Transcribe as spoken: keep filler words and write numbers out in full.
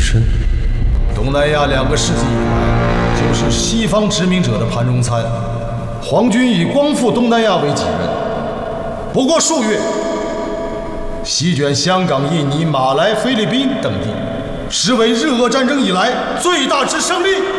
身。 东南亚两个世纪以来，就是西方殖民者的盘中餐。皇军以光复东南亚为己任，不过数月，席卷香港、印尼、马来、菲律宾等地，实为日俄战争以来最大之胜利。